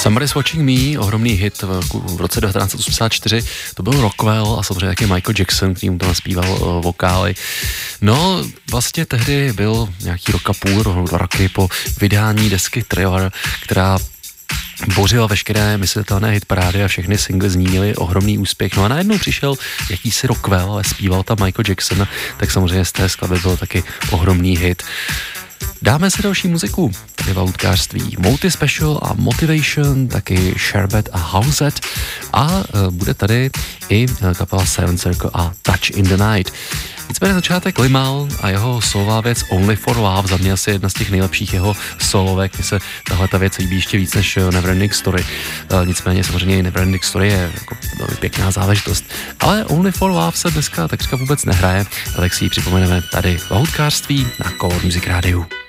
Somebody's Watching Me, ohromný hit v roce 1984, to byl Rockwell a samozřejmě taky Michael Jackson, který mu to naspíval vokály. No, vlastně tehdy byl nějaký rok a půl, 2 roky po vydání desky Thriller, která bořila veškeré myslitelné hitparády a všechny singly z ní měly ohromný úspěch. No a najednou přišel jakýsi Rockwell, ale zpíval tam Michael Jackson, tak samozřejmě z té skladby byl taky ohromný hit. Dáme si další muziku, tady v Outcaství. Multi Special a Motivation, taky Sherbet a Housed a bude tady i kapela Seven Circle a Touch in the Night. Nicméně začátek Limal a jeho solová věc Only for Love, za mě asi jedna z těch nejlepších jeho solovek, mně se tahle ta věc líbí ještě víc než Neverending Story. Nicméně samozřejmě Neverending Story je jako velmi pěkná záležitost, ale Only for Love se dneska takřka vůbec nehraje, tak si ji připomeneme tady v Outcaství na Color Music Radio.